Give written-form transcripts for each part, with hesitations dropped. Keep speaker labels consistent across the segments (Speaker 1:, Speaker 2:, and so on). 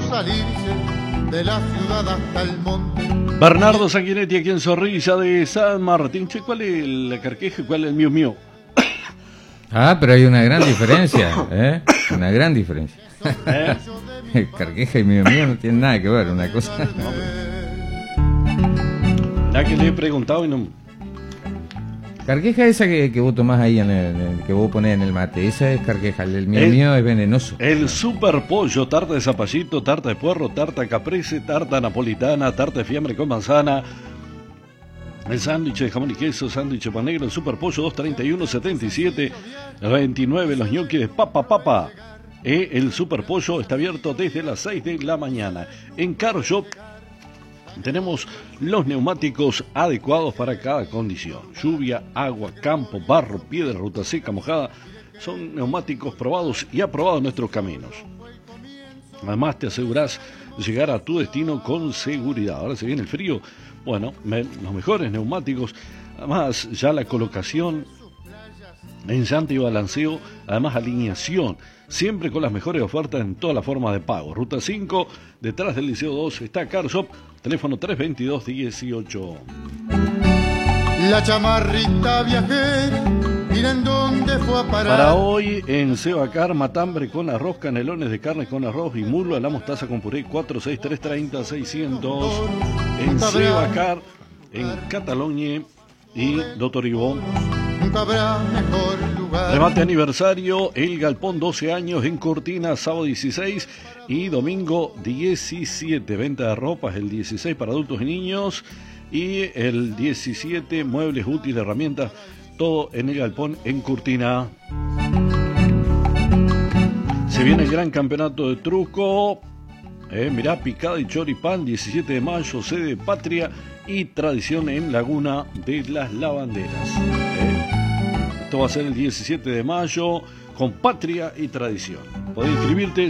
Speaker 1: salirse de la ciudad hasta el monte.
Speaker 2: Bernardo Sanguinetti aquí en Zorrilla de San Martín. Che, ¿cuál es la carqueja y cuál es el mío mío?
Speaker 3: Ah, pero hay una gran diferencia, ¿eh? Una gran diferencia. Carqueja y mío mío no tienen nada que ver, una cosa.
Speaker 2: La que le he preguntado y no.
Speaker 3: Carqueja esa que vos tomás ahí, que vos ponés en el mate, esa es carqueja, el mío mío es venenoso.
Speaker 2: El super pollo, tarta de zapallito, tarta de puerro, tarta caprese, tarta napolitana, tarta de fiambre con manzana, el sándwich de jamón y queso, sándwich de pan negro, el super pollo 231-77-29, los ñoquis de papa. El super pollo está abierto desde las 6 de la mañana. En Car Shop tenemos los neumáticos adecuados para cada condición. Lluvia, agua, campo, barro, piedra, ruta seca, mojada. Son neumáticos probados y aprobados en nuestros caminos. Además te asegurás llegar a tu destino con seguridad. Ahora se viene el frío. Bueno, los mejores neumáticos. Además ya la colocación, enllante y balanceo. Además alineación. Siempre con las mejores ofertas en todas las formas de pago. Ruta 5, detrás del Liceo 2 está Car Shop, teléfono 322-18.
Speaker 1: La chamarrita viajera, miren dónde fue a parar.
Speaker 2: Para hoy en Sebacar, matambre con arroz, canelones de carne con arroz y muslo a la mostaza con puré, 463-30-600. En Sebacar, en Cataluña y Doctor Ivón.
Speaker 1: Nunca habrá mejor lugar.
Speaker 2: Remate aniversario, El Galpón, 12 años en Cortina, sábado 16 y domingo 17. Venta de ropas el 16 para adultos y niños y el 17 muebles útiles, herramientas, todo en El Galpón en Cortina. Se viene el gran campeonato de truco. Mirá, picada y choripán, 17 de mayo, sede Patria y Tradición en Laguna de las Lavanderas. Esto va a ser el 17 de mayo con Patria y Tradición. Podés inscribirte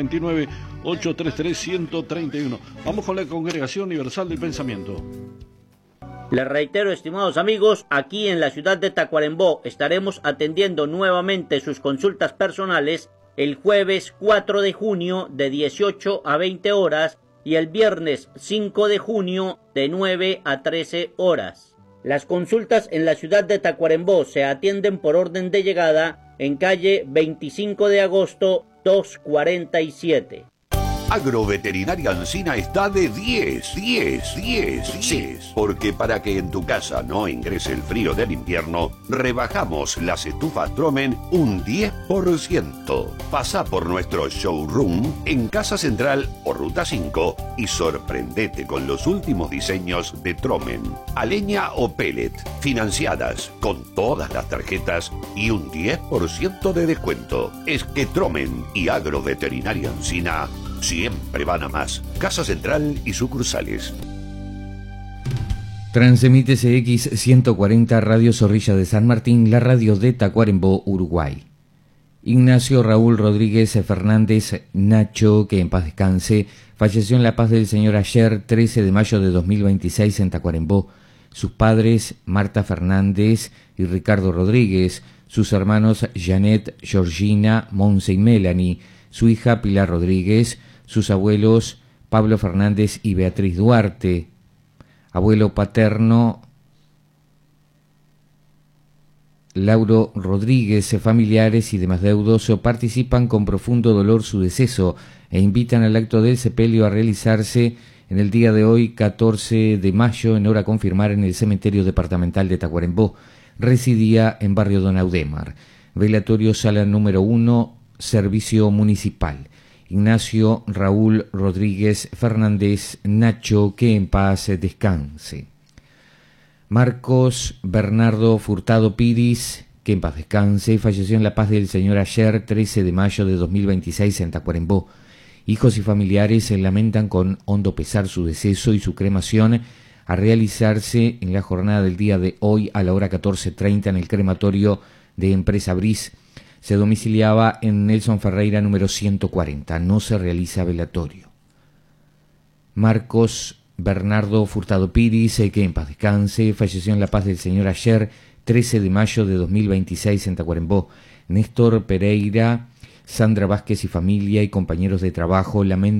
Speaker 2: 099-833-131. Vamos con la Congregación Universal del Pensamiento.
Speaker 4: Les reitero, estimados amigos, aquí en la ciudad de Tacuarembó estaremos atendiendo nuevamente sus consultas personales el jueves 4 de junio de 18 a 20 horas y el viernes 5 de junio de 9 a 13 horas. Las consultas en la ciudad de Tacuarembó se atienden por orden de llegada en calle 25 de agosto 247.
Speaker 5: Agroveterinaria Ancina está de 10. Sí, porque para que en tu casa no ingrese el frío del invierno, rebajamos las estufas Tromen un 10%. Pasa por nuestro showroom en Casa Central o Ruta 5 y sorprendete con los últimos diseños de Tromen. A leña o pellet, financiadas con todas las tarjetas y un 10% de descuento. Es que Tromen y Agroveterinaria Ancina siempre van a más. Casa Central y sucursales.
Speaker 3: Transmite CX 140 Radio Zorrilla de San Martín, la radio de Tacuarembó, Uruguay. Ignacio Raúl Rodríguez Fernández Nacho, que en paz descanse, falleció en la paz del Señor ayer, 13 de mayo de 2026 en Tacuarembó. Sus padres, Marta Fernández y Ricardo Rodríguez, sus hermanos Janet, Georgina, Monse y Melanie, su hija Pilar Rodríguez, sus abuelos Pablo Fernández y Beatriz Duarte, abuelo paterno Lauro Rodríguez, familiares y demás deudos participan con profundo dolor su deceso e invitan al acto del sepelio a realizarse en el día de hoy, 14 de mayo, en hora a confirmar en el cementerio departamental de Tacuarembó. Residía en barrio Don Audemar. Velatorio sala número 1, servicio municipal. Ignacio Raúl Rodríguez Fernández Nacho, que en paz descanse. Marcos Bernardo Furtado Piris, que en paz descanse, falleció en la paz del Señor ayer, 13 de mayo de 2026 en Tacuarembó. Hijos y familiares lamentan con hondo pesar su deceso y su cremación a realizarse en la jornada del día de hoy a la hora 14:30 en el crematorio de Empresa Bris. Se domiciliaba en Nelson Ferreira número 140. No se realiza velatorio. Marcos Bernardo Furtado Piris, que en paz descanse, falleció en la paz del Señor ayer, 13 de mayo de 2026 en Tacuarembó. Néstor Pereira, Sandra Vázquez y familia y compañeros de trabajo lamentan